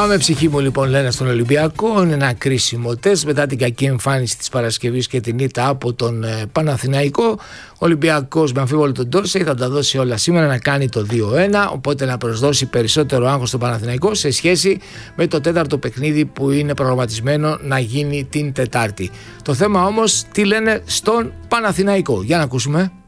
Πάμε ψυχή μου λοιπόν, λένε στον Ολυμπιακό. Είναι ένα κρίσιμο τεστ μετά την κακή εμφάνιση της Παρασκευής και την ήττα από τον Παναθηναϊκό. Ο Ολυμπιακός με αμφίβολο τον Ντόρσεϊ θα τα δώσει όλα σήμερα να κάνει το 2-1, οπότε να προσδώσει περισσότερο άγχος στον Παναθηναϊκό σε σχέση με το τέταρτο παιχνίδι που είναι προγραμματισμένο να γίνει την Τετάρτη. Το θέμα όμως τι λένε στον Παναθηναϊκό. Για να ακούσουμε.